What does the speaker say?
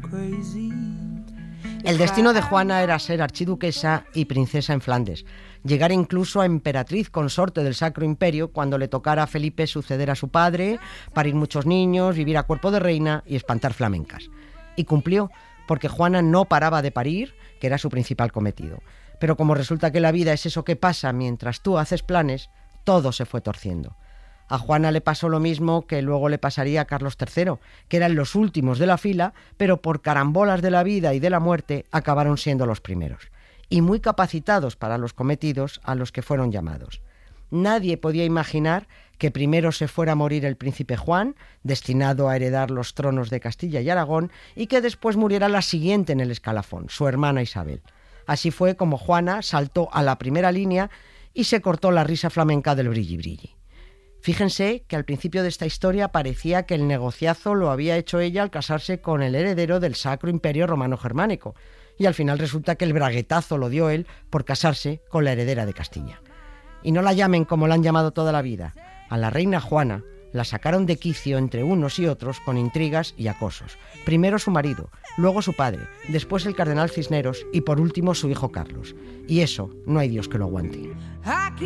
El destino de Juana era ser archiduquesa y princesa en Flandes, llegar incluso a emperatriz consorte del Sacro Imperio cuando le tocara a Felipe suceder a su padre, parir muchos niños, vivir a cuerpo de reina y espantar flamencas. Y cumplió, porque Juana no paraba de parir, que era su principal cometido. Pero como resulta que la vida es eso que pasa mientras tú haces planes, todo se fue torciendo. A Juana le pasó lo mismo que luego le pasaría a Carlos III, que eran los últimos de la fila, pero por carambolas de la vida y de la muerte acabaron siendo los primeros, y muy capacitados para los cometidos a los que fueron llamados. Nadie podía imaginar que primero se fuera a morir el príncipe Juan, destinado a heredar los tronos de Castilla y Aragón, y que después muriera la siguiente en el escalafón, su hermana Isabel. Así fue como Juana saltó a la primera línea y se cortó la risa flamenca del brilli-brilli. Fíjense que al principio de esta historia parecía que el negociazo lo había hecho ella al casarse con el heredero del Sacro Imperio Romano-Germánico, y al final resulta que el braguetazo lo dio él por casarse con la heredera de Castilla. Y no la llamen como la han llamado toda la vida. A la reina Juana la sacaron de quicio entre unos y otros con intrigas y acosos. Primero su marido, luego su padre, después el cardenal Cisneros y por último su hijo Carlos. Y eso no hay Dios que lo aguante.